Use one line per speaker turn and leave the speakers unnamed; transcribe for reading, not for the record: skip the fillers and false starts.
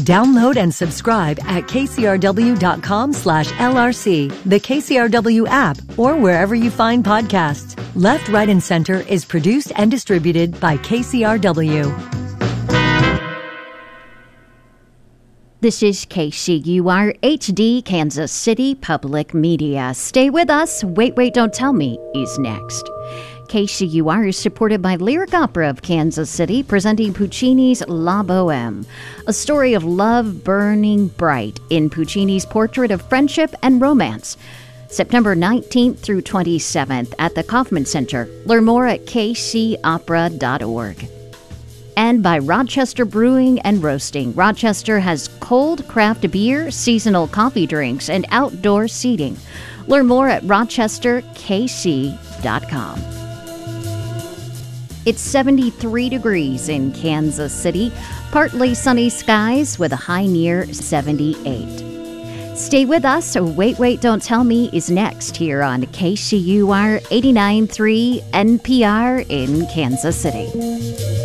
Download and subscribe at kcrw.com/LRC, the KCRW app, or wherever you find podcasts. Left, Right, and Center is produced and distributed by KCRW.
This is KCUR HD, Kansas City Public Media. Stay with us. Wait, Don't Tell Me is next. KCUR is supported by Lyric Opera of Kansas City, presenting Puccini's La Bohème, a story of love burning bright in Puccini's portrait of friendship and romance. September 19th through 27th at the Kaufman Center. Learn more at kcopera.org. And by Rochester Brewing and Roasting. Rochester has cold craft beer, seasonal coffee drinks, and outdoor seating. Learn more at rochesterkc.com. It's 73 degrees in Kansas City, partly sunny skies with a high near 78. Stay with us. Wait, Don't Tell Me is next here on KCUR 89.3 NPR in Kansas City.